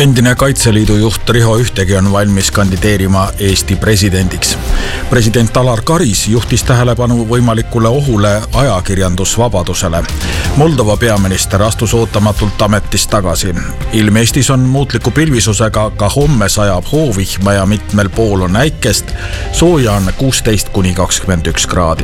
Endine Kaitseliidu juht Riho Ühtegi on valmis kandideerima Eesti presidendiks. President Alar Karis juhtis tähelepanu võimalikule ohule ajakirjandusvabadusele. Moldova peaminister astus ootamatult ametist tagasi. Ilm Eestis on muutliku pilvisusega, ka homme sajab hoovihma ja mitmel pool on äikest. Sooja on 16–21 kraadi.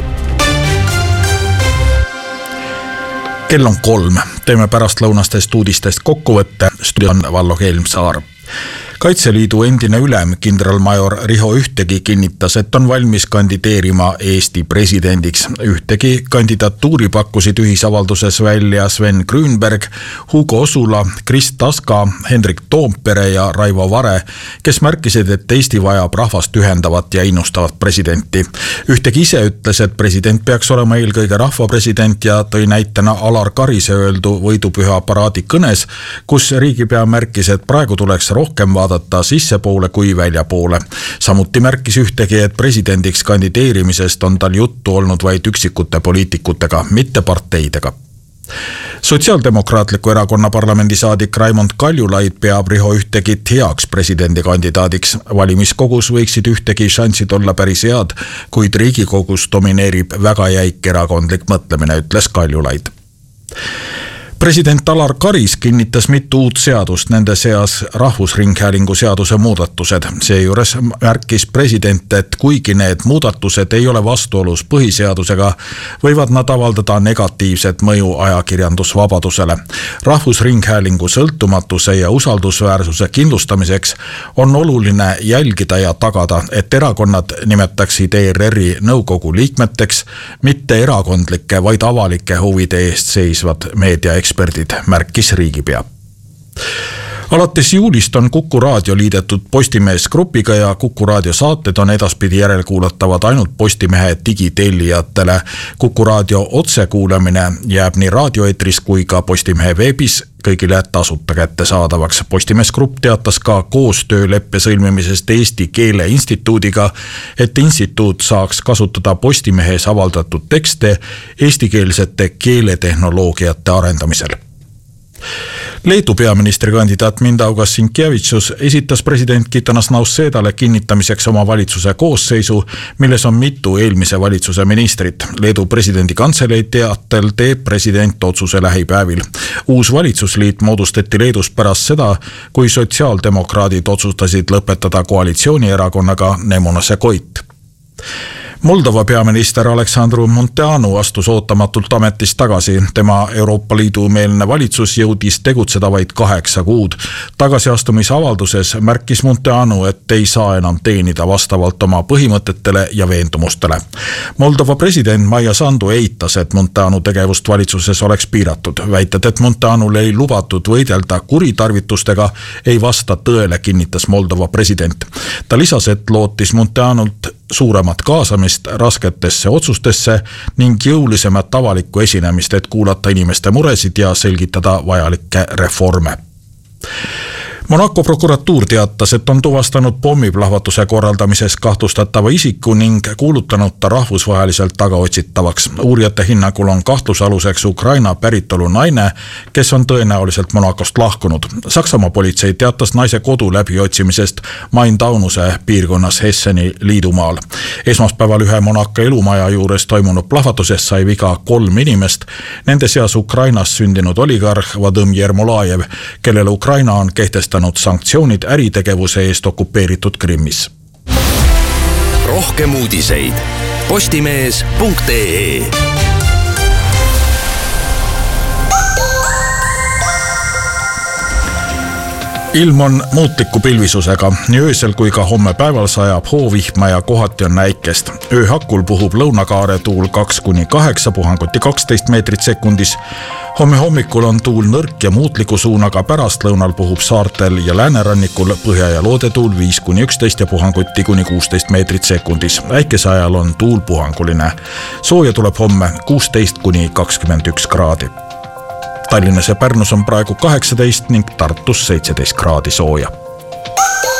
Kell on 3. Teeme pärastlõunastest uudistest kokkuvõtte. Studio on Vallo Helmsaar. Kaitseliidu endine ülem kindralmajor Riho Ühtegi kinnitas, et on valmis kandideerima Eesti presidendiks. Ühtegi kandidatuuri pakkusid ühisavalduses välja Sven Grünberg, Hugo Osula, Kris Taska, Hendrik Toompere ja Raivo Vare, kes märkisid, et Eesti vajab rahvast ühendavat ja innustavat presidenti. Ühtegi ise ütles, et president peaks olema eelkõige rahvapresident ja tõi näitena Alar Karise öeldu võidupüha paraadi kõnes, kus riigipea märkis, et praegu tuleks rohkem vaadata sissepoole kui väljapoole. Samuti märkis Ühtegi, et presidendiks kandideerimisest on tal juttu olnud vaid üksikute poliitikutega, mitte parteidega. Sotsiaaldemokraatliku erakonna parlamendisaadik Raimond Kaljulaid peab Riho Ühtegit heaks presidendikandidaadiks. Valimiskogus võiksid Ühtegi šansid olla päris head, kuid Riigikogus domineerib väga jäik erakondlik mõtlemine, ütles Kaljulaid. President Alar Karis kinnitas mitu uut seadust, nende seas Rahvusringhäälingu seaduse muudatused. Seejuures märkis president, et kuigi need muudatused ei ole vastuolus põhiseadusega, võivad nad avaldada negatiivset mõju ajakirjandusvabadusele. Rahvusringhäälingu sõltumatuse ja usaldusväärsuse kindlustamiseks on oluline jälgida ja tagada, et erakonnad nimetaksid ERR-i nõukogu liikmeteks, mitte erakondlike, vaid avalike huvide eest seisvad meediaeksperdid, märkis riigipea. Alates juulist on Kuku Raadio liidetud Postimees grupiga ja Kuku Raadio saated on edaspidi järelkuulatavad ainult Postimehe digitellijatele. Kuku Raadio otsekuulamine jääb nii raadioeetris kui ka Postimehe veebis kõigile tasuta kättesaadavaks. Postimees Grupp teatas ka koostööleppe sõlmimisest Eesti Keele Instituudiga, et instituut saaks kasutada Postimehes avaldatud tekste eestikeelsete keeletehnoloogiate arendamisel. Leedu peaministrikandidaat Mindaugas Sinkevičius esitas president Gitanas Nausėdale kinnitamiseks oma valitsuse koosseisu, milles on mitu eelmise valitsuse ministrit. Leedu presidendi kantselei teatel teeb president otsuse lähipäevil. Uus valitsusliit moodustati Leedus pärast seda, kui sotsiaaldemokraadid otsustasid lõpetada koalitsioonierakonnaga Nemunase Koit. Moldova peaminister Aleksandru Munteanu astus ootamatult ametist tagasi. Tema Euroopa Liidu meelne valitsus jõudis tegutseda vaid 8 kuud. Tagasiastumisavalduses märkis Munteanu, et ei saa enam teenida vastavalt oma põhimõtetele ja veendumustele. Moldova president Maia Sandu eitas, et Munteanu tegevust valitsuses oleks piiratud. Väited, et Munteanul ei lubatud võidelda kuritarvitustega, ei vasta tõele, kinnitas Moldova president. Ta lisas, et lootis Munteanult suuremat kaasamist rasketesse otsustesse ning jõulisemat avalikku esinemist, et kuulata inimeste muresid ja selgitada vajalikke reforme. Monaco prokuratuur teatas, et on tuvastanud pommiplahvatuse korraldamises kahtlustatava isiku ning kuulutanud ta rahvusvaheliselt tagaotsitavaks. Uurijate hinnangul on kahtlusaluseks Ukraina päritolu naine, kes on tõenäoliselt Monacost lahkunud. Saksamaa politsei teatas naise kodu läbiotsimisest Main-Taunuse piirkonnas Hesseni liidumaal. Esmaspäeval ühe Monaco elumaja juures toimunud plahvatusest sai viga 3 inimest, nende seas Ukrainas sündinud oligarh Vadim Yermolajev, kellele Ukraina on kehtestanud sanktsioonid äritegevuse eest okupeeritud Krimmis. Rohkem uudiseid postimees.ee. Ilm on muutliku pilvisusega. Nii öösel kui ka homme päeval sajab hoovihma ja kohati on äikest. Ööhakul puhub lõunakaare tuul 2–8, puhanguti 12 meetrit sekundis. Homme hommikul on tuul nõrk ja muutliku suunaga, pärastlõunal puhub saartel ja läänerannikul põhja- ja loodetuul 5–11 ja puhanguti kuni 16 meetrit sekundis. Äikese ajal on tuul puhanguline. Sooja tuleb homme 16–21 kraadi. Tallinnas ja Pärnus on praegu 18 ning Tartus 17 kraadi sooja.